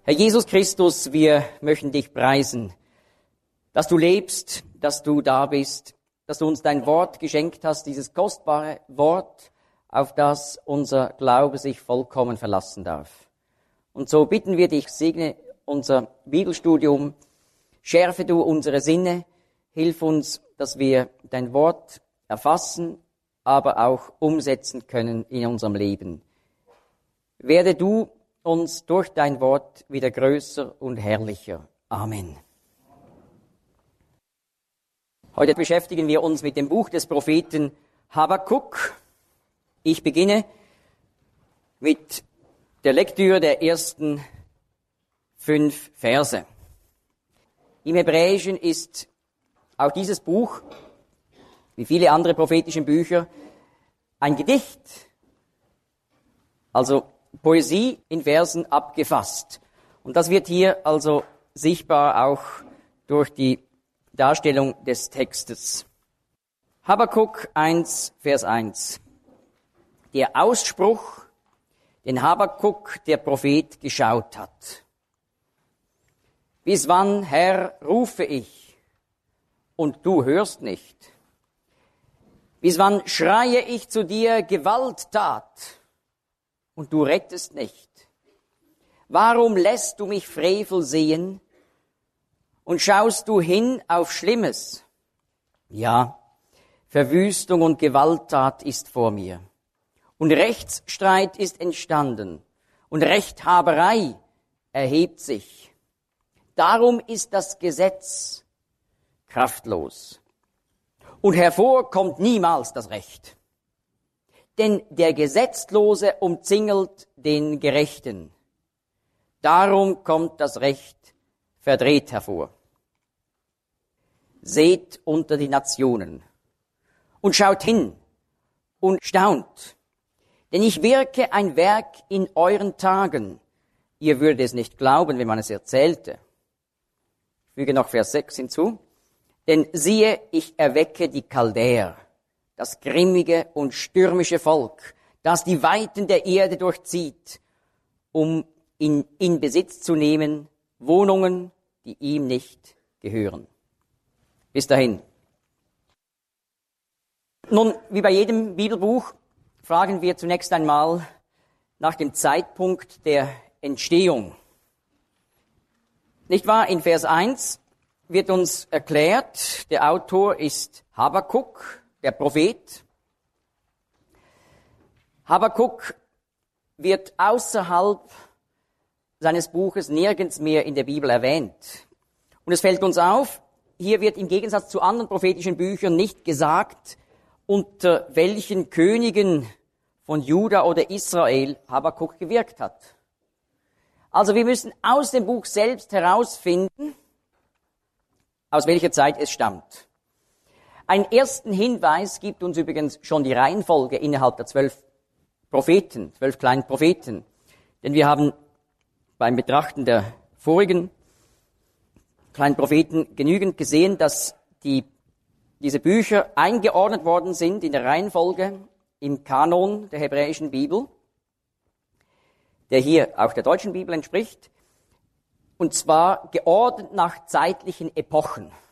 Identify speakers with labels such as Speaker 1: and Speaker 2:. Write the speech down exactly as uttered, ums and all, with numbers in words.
Speaker 1: Herr Jesus Christus, wir möchten dich preisen, dass du lebst, dass du da bist, dass du uns dein Wort geschenkt hast, dieses kostbare Wort, auf das unser Glaube sich vollkommen verlassen darf. Und so bitten wir dich, segne unser Bibelstudium, schärfe du unsere Sinne, hilf uns, dass wir dein Wort erfassen, aber auch umsetzen können in unserem Leben. Werde du uns durch dein Wort wieder größer und herrlicher. Amen. Heute beschäftigen wir uns mit dem Buch des Propheten Habakuk. Ich beginne mit der Lektüre der ersten fünf Verse. Im Hebräischen ist auch dieses Buch, wie viele andere prophetische Bücher, ein Gedicht, also Poesie in Versen abgefasst. Und das wird hier also sichtbar auch durch die Darstellung des Textes. Habakuk eins, Vers eins. Der Ausspruch, den Habakuk, der Prophet, geschaut hat. Bis wann, Herr, rufe ich, und du hörst nicht? Bis wann schreie ich zu dir Gewalttat, und du rettest nicht? Warum lässt du mich Frevel sehen und schaust du hin auf Schlimmes? Ja, Verwüstung und Gewalttat ist vor mir. Und Rechtsstreit ist entstanden. Und Rechthaberei erhebt sich. Darum ist das Gesetz kraftlos. Und hervor kommt niemals das Recht. Denn der Gesetzlose umzingelt den Gerechten. Darum kommt das Recht verdreht hervor. Seht unter die Nationen und schaut hin und staunt. Denn ich wirke ein Werk in euren Tagen. Ihr würdet es nicht glauben, wenn man es erzählte. Ich füge noch Vers sechs hinzu. Denn siehe, ich erwecke die Chaldäer, das grimmige und stürmische Volk, das die Weiten der Erde durchzieht, um in, in Besitz zu nehmen Wohnungen, die ihm nicht gehören. Bis dahin. Nun, wie bei jedem Bibelbuch, fragen wir zunächst einmal nach dem Zeitpunkt der Entstehung. Nicht wahr? In Vers eins wird uns erklärt, der Autor ist Habakuk, der Prophet. Habakuk wird außerhalb seines Buches nirgends mehr in der Bibel erwähnt. Und es fällt uns auf, hier wird im Gegensatz zu anderen prophetischen Büchern nicht gesagt, unter welchen Königen von Juda oder Israel Habakuk gewirkt hat. Also wir müssen aus dem Buch selbst herausfinden, aus welcher Zeit es stammt. Einen ersten Hinweis gibt uns übrigens schon die Reihenfolge innerhalb der zwölf Propheten, zwölf kleinen Propheten. Denn wir haben beim Betrachten der vorigen kleinen Propheten genügend gesehen, dass die, diese Bücher eingeordnet worden sind in der Reihenfolge im Kanon der hebräischen Bibel, der hier auch der deutschen Bibel entspricht, und zwar geordnet nach zeitlichen Epochen.